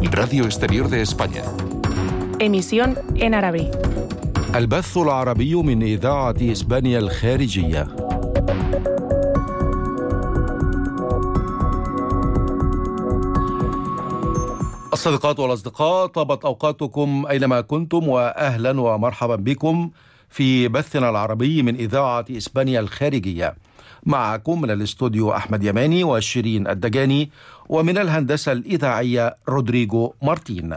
Radio Exterior de España. Emisión en árabe. البث العربي من إذاعة إسبانيا الخارجية. الصديقات والأصدقاء، طابت أوقاتكم أينما كنتم، وأهلا ومرحبا بكم في بثنا العربي من إذاعة إسبانيا الخارجية. معكم من الاستوديو أحمد يماني وشيرين الدجاني، ومن الهندسة الإذاعية رودريغو مارتين.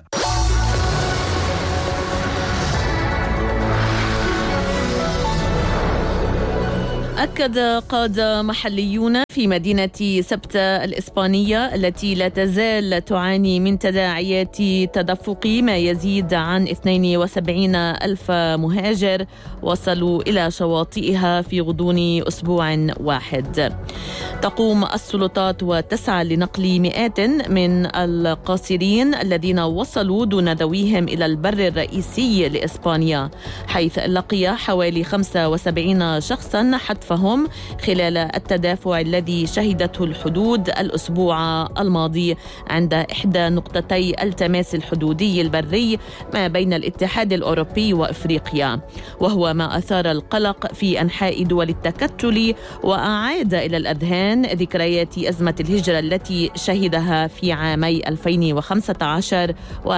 أكد قادة محليون في مدينة سبتة الإسبانية التي لا تزال تعاني من تداعيات تدفق ما يزيد عن 72 ألف مهاجر وصلوا إلى شواطئها في غضون أسبوع واحد. تقوم السلطات وتسعى لنقل مئات من القاصرين الذين وصلوا دون ذويهم إلى البر الرئيسي لإسبانيا، حيث لقي حوالي 75 شخصا حتفهم خلال التدافع الذي شهدته الحدود الأسبوع الماضي عند إحدى نقطتي التماس الحدودي البري ما بين الاتحاد الأوروبي وإفريقيا، وهو ما أثار القلق في أنحاء دول التكتل وأعاد إلى الأذهان ذكريات أزمة الهجرة التي شهدها في عامي 2015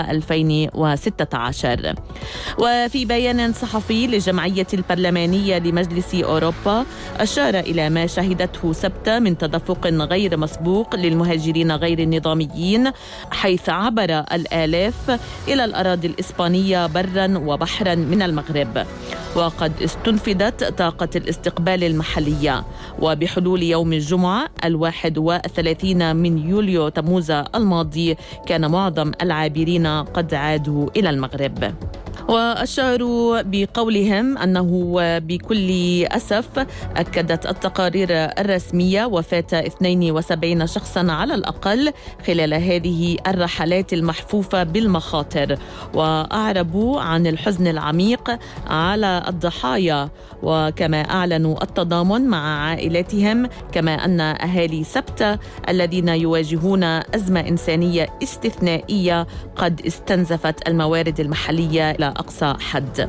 و2016. وفي بيان صحفي للجمعية البرلمانية لمجلس أوروبا أشار إلى ما شهدته سبتة من تدفق غير مسبوق للمهاجرين غير النظاميين، حيث عبر الآلاف إلى الأراضي الإسبانية برا وبحرا من المغرب، وقد استنفدت طاقة الاستقبال المحلية. وبحلول يوم الجمعة 31 من يوليو تموز الماضي كان معظم العابرين قد عادوا إلى المغرب. وأشاروا بقولهم أنه بكل أسف أكدت التقارير الرسمية وفاة 72 شخصا على الأقل خلال هذه الرحلات المحفوفة بالمخاطر، وأعربوا عن الحزن العميق على الضحايا، وكما أعلنوا التضامن مع عائلاتهم، كما أن أهالي سبتة الذين يواجهون أزمة إنسانية استثنائية قد استنزفت الموارد المحلية إلى أقصى حد.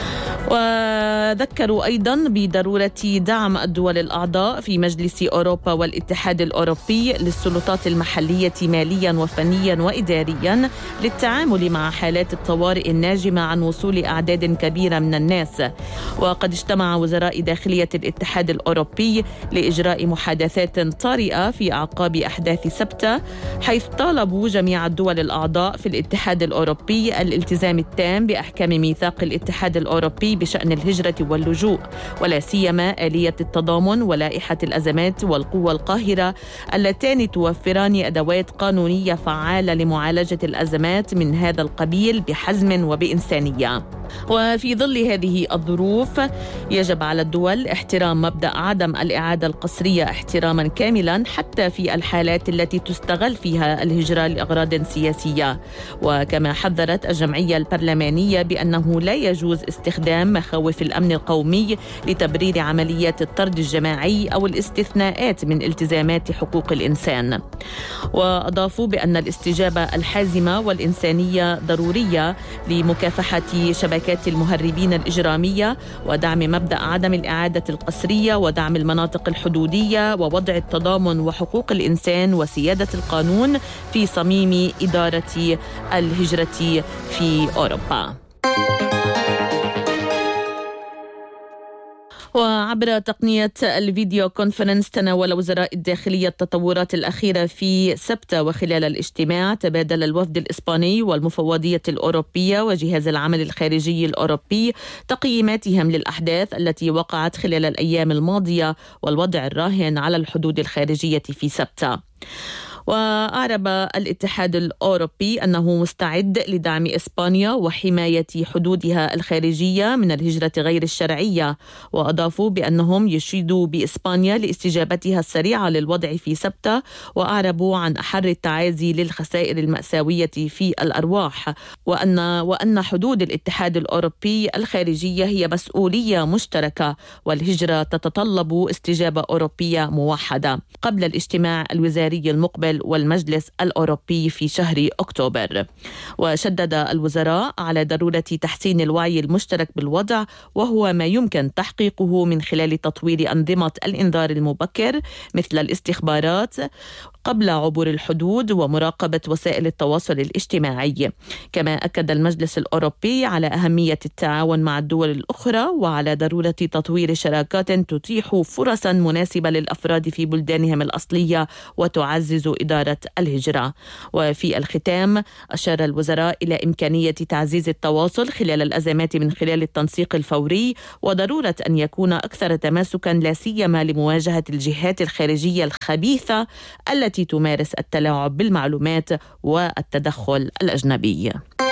وذكروا أيضا بضرورة دعم الدول الأعضاء في مجلس أوروبا والاتحاد الأوروبي للسلطات المحلية ماليا وفنيا وإداريا للتعامل مع حالات الطوارئ الناجمة عن وصول أعداد كبيرة من الناس. وقد اجتمع وزراء داخلية الاتحاد الأوروبي لإجراء محادثات طارئة في أعقاب أحداث سبتة، حيث طالبوا جميع الدول الأعضاء في الاتحاد الأوروبي الالتزام التام بأحكام ميثاق الاتحاد الأوروبي بشأن الهجرة واللجوء، ولا سيما آلية التضامن ولائحة الأزمات والقوة القاهرة اللتان توفران أدوات قانونية فعالة لمعالجة الأزمات من هذا القبيل بحزم وبإنسانية. وفي ظل هذه الظروف يجب على الدول احترام مبدأ عدم الإعادة القسرية احتراما كاملا حتى في الحالات التي تستغل فيها الهجرة لأغراض سياسية. وكما حذرت الجمعية البرلمانية بأنه لا يجوز استخدام مخاوف الأمن القومي لتبرير عمليات الطرد الجماعي أو الاستثناءات من التزامات حقوق الإنسان. وأضافوا بأن الاستجابة الحازمة والإنسانية ضرورية لمكافحة شبكات المهربين الإجرامية ودعم مبدأ عدم الإعادة القسرية ودعم المناطق الحدودية ووضع التضامن وحقوق الإنسان وسيادة القانون في صميم إدارة الهجرة في أوروبا. وعبر تقنية الفيديو كونفرنس تناول وزراء الداخلية التطورات الأخيرة في سبتة، وخلال الاجتماع تبادل الوفد الإسباني والمفوضية الأوروبية وجهاز العمل الخارجي الأوروبي تقييماتهم للأحداث التي وقعت خلال الأيام الماضية والوضع الراهن على الحدود الخارجية في سبتة. وأعرب الاتحاد الأوروبي أنه مستعد لدعم إسبانيا وحماية حدودها الخارجية من الهجرة غير الشرعية، وأضافوا بأنهم يشيدوا بإسبانيا لاستجابتها السريعة للوضع في سبتة، وأعربوا عن أحر التعازي للخسائر المأساوية في الأرواح، وأن حدود الاتحاد الأوروبي الخارجية هي مسؤولية مشتركة، والهجرة تتطلب استجابة أوروبية موحدة. قبل الاجتماع الوزاري المقبل بريكسل والمجلس الأوروبي في شهر أكتوبر. وشدد الوزراء على ضرورة تحسين الوعي المشترك بالوضع، وهو ما يمكن تحقيقه من خلال تطوير أنظمة الإنذار المبكر مثل الاستخبارات قبل عبور الحدود ومراقبة وسائل التواصل الاجتماعي. كما أكد المجلس الأوروبي على أهمية التعاون مع الدول الأخرى وعلى ضرورة تطوير شراكات تتيح فرصا مناسبة للأفراد في بلدانهم الأصلية وتعزز إدارة الهجرة. وفي الختام أشار الوزراء إلى إمكانية تعزيز التواصل خلال الأزمات من خلال التنسيق الفوري، وضرورة أن يكون أكثر تماسكا لا سيما لمواجهة الجهات الخارجية الخبيثة التي تمارس التلاعب بالمعلومات والتدخل الأجنبي.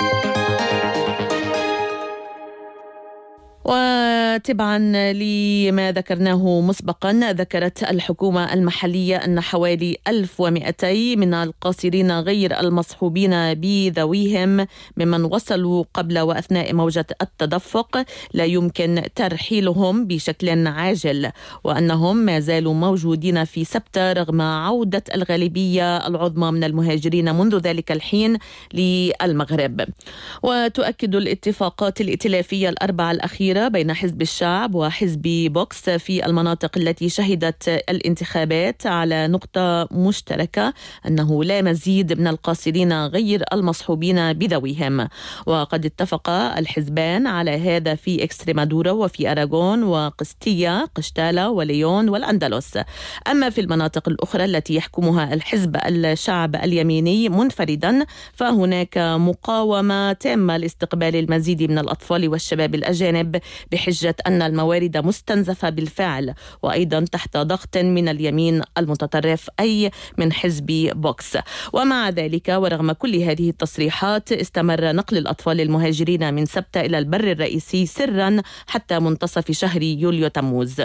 وتبعا لما ذكرناه مسبقا، ذكرت الحكومة المحلية أن حوالي 1200 من القاصرين غير المصحوبين بذويهم ممن وصلوا قبل وأثناء موجة التدفق لا يمكن ترحيلهم بشكل عاجل، وأنهم ما زالوا موجودين في سبتة رغم عودة الغالبية العظمى من المهاجرين منذ ذلك الحين للمغرب. وتؤكد الاتفاقات الائتلافية الأربعة الأخيرة بين حزب الشعب وحزب بوكس في المناطق التي شهدت الانتخابات على نقطة مشتركة، أنه لا مزيد من القاصرين غير المصحوبين بذويهم. وقد اتفق الحزبان على هذا في إكستريمادورا وفي أراغون وقستية قشتالة وليون والأندلس. أما في المناطق الأخرى التي يحكمها الحزب الشعب اليميني منفردا، فهناك مقاومة تامة لاستقبال المزيد من الأطفال والشباب الأجانب بحجة أن الموارد مستنزفة بالفعل، وأيضا تحت ضغط من اليمين المتطرف أي من حزب بوكس. ومع ذلك ورغم كل هذه التصريحات، استمر نقل الأطفال المهاجرين من سبتة إلى البر الرئيسي سرا حتى منتصف شهر يوليو تموز.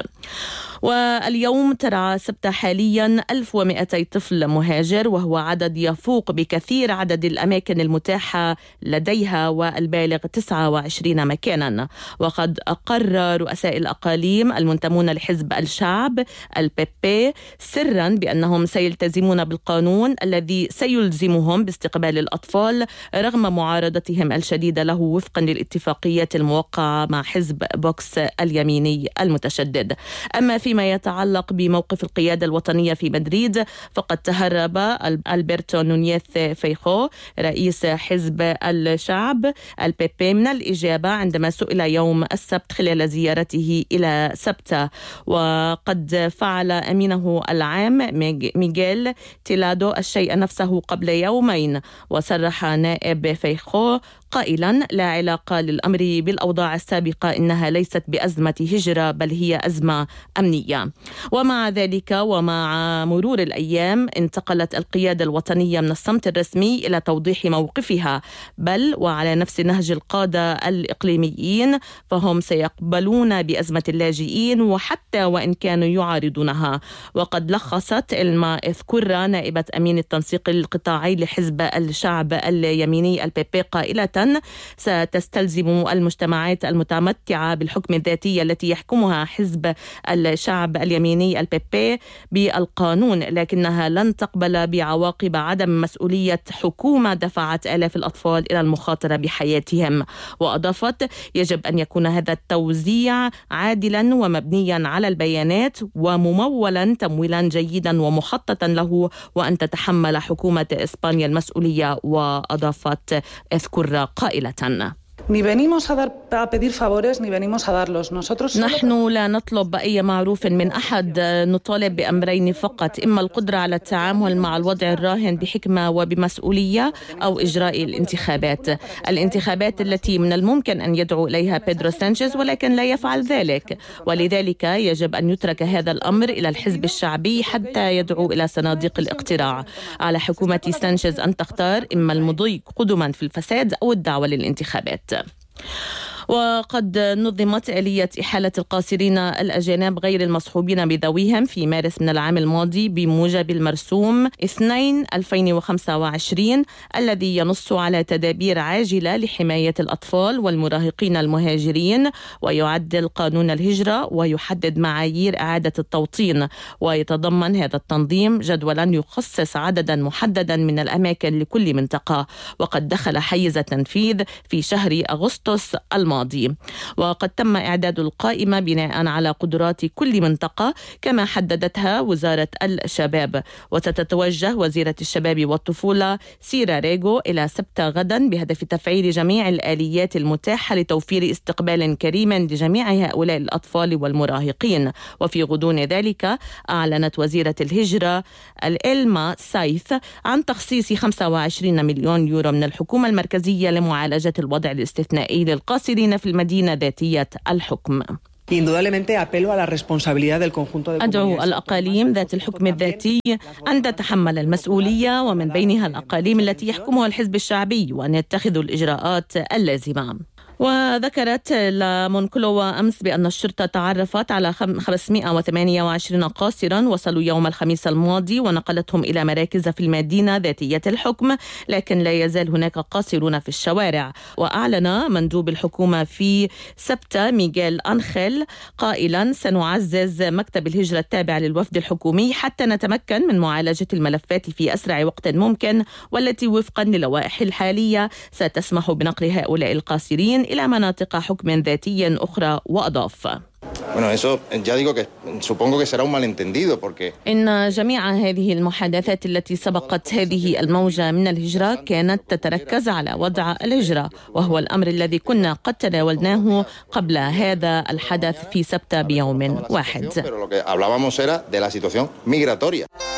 واليوم ترعى سبتة حاليا 1200 طفل مهاجر، وهو عدد يفوق بكثير عدد الأماكن المتاحة لديها والبالغ 29 مكانا. وقد أقر رؤساء الأقاليم المنتمون لحزب الشعب البيبي سرا بأنهم سيلتزمون بالقانون الذي سيلزمهم باستقبال الأطفال رغم معارضتهم الشديدة له وفقا للاتفاقيات الموقعة مع حزب بوكس اليميني المتشدد. أما فيما يتعلق بموقف القيادة الوطنية في مدريد، فقد تهرب ألبرتو نونييز فيخو رئيس حزب الشعب البيبي من الإجابة عندما سئل يوم السبت خلال زيارته إلى سبتة. وقد فعل أمينه العام ميغيل تيلادو الشيء نفسه قبل يومين، وصرح نائب فيخو قائلا: لا علاقة للأمر بالأوضاع السابقة، إنها ليست بأزمة هجرة بل هي أزمة أمنية. ومع ذلك ومع مرور الأيام انتقلت القيادة الوطنية من الصمت الرسمي إلى توضيح موقفها، بل وعلى نفس نهج القادة الإقليميين، فهم سيقبلون بأزمة اللاجئين وحتى وإن كانوا يعارضونها. وقد لخصت إلما إذكرة نائبة أمين التنسيق القطاعي لحزب الشعب اليميني البيبي قائلة: ستستلزم المجتمعات المتمتعة بالحكم الذاتي التي يحكمها حزب الشعب اليميني البيبي بالقانون، لكنها لن تقبل بعواقب عدم مسؤولية حكومة دفعت آلاف الأطفال إلى المخاطرة بحياتهم. وأضافت: يجب أن يكون هذا التوزيع عادلا ومبنيا على البيانات وممولا تمويلا جيدا ومخططا له، وأن تتحمل حكومة إسبانيا المسؤولية. وأضافت إذكر قائلة: نحن لا نطلب أي معروف من أحد، نطالب بأمرين فقط: إما القدرة على التعامل مع الوضع الراهن بحكمة وبمسؤولية، أو إجراء الانتخابات التي من الممكن أن يدعو إليها بيدرو سانشيز، ولكن لا يفعل ذلك. ولذلك يجب أن يترك هذا الأمر إلى الحزب الشعبي حتى يدعو إلى صناديق الاقتراع. على حكومة سانشيز أن تختار إما المضي قدما في الفساد أو الدعوة للانتخابات. وقد نظمت آلية إحالة القاصرين الأجانب غير المصحوبين بذويهم في مارس من العام الماضي بموجب المرسوم 2/2025 الذي ينص على تدابير عاجلة لحماية الأطفال والمراهقين المهاجرين، ويعدل قانون الهجرة ويحدد معايير إعادة التوطين. ويتضمن هذا التنظيم جدولا يخصص عددا محددا من الأماكن لكل منطقة، وقد دخل حيز التنفيذ في شهر أغسطس الماضي. وقد تم إعداد القائمة بناء على قدرات كل منطقة كما حددتها وزارة الشباب. وستتوجه وزيرة الشباب والطفولة سيرا ريغو إلى سبتة غدا بهدف تفعيل جميع الآليات المتاحة لتوفير استقبال كريم لجميع هؤلاء الأطفال والمراهقين. وفي غضون ذلك أعلنت وزيرة الهجرة الإلما سايث عن تخصيص 25 مليون يورو من الحكومة المركزية لمعالجة الوضع الاستثنائي للقاصرين في المدينة ذاتية الحكم. أدعو الأقاليم ذات الحكم الذاتي أن تتحمل المسؤولية، ومن بينها الأقاليم التي يحكمها الحزب الشعبي، وأن يتخذوا الإجراءات اللازمة. وذكرت لامونكلوا أمس بأن الشرطة تعرفت على 528 قاصرا وصلوا يوم الخميس الماضي ونقلتهم إلى مراكز في المدينة ذاتية الحكم، لكن لا يزال هناك قاصرون في الشوارع. وأعلن مندوب الحكومة في سبتة ميغيل أنخيل قائلا: سنعزز مكتب الهجرة التابع للوفد الحكومي حتى نتمكن من معالجة الملفات في أسرع وقت ممكن، والتي وفقا للوائح الحالية ستسمح بنقل هؤلاء القاصرين إلى مناطق حكم ذاتي أخرى. وأضاف: إن جميع هذه المحادثات التي سبقت هذه الموجة من الهجرة كانت تتركز على وضع الهجرة، وهو الأمر الذي كنا قد تناولناه قبل هذا الحدث في سبتة بيوم واحد.